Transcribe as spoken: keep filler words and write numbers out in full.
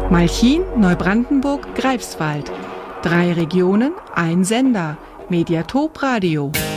Malchin, Neubrandenburg, Greifswald. Drei Regionen, ein Sender. Mediatop Radio.